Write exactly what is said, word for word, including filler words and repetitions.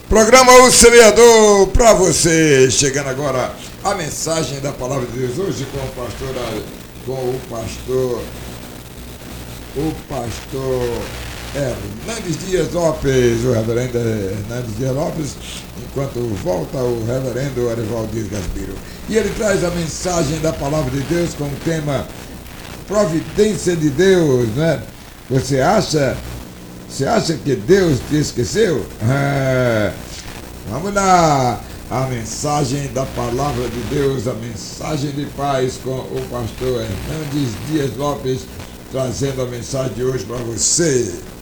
Programa O Semeador para você. Chegando agora a mensagem da Palavra de Deus hoje com o pastor, com o pastor, o pastor Hernandes Dias Lopes, o reverendo Hernandes Dias Lopes, enquanto volta o reverendo Arivaldo Dias Gaspiro. E ele traz a mensagem da Palavra de Deus com o tema Providência de Deus, né? Você acha... Você acha que Deus te esqueceu? É. Vamos lá! A mensagem da Palavra de Deus, a mensagem de paz com o pastor Hernandes Dias Lopes, trazendo a mensagem de hoje para você.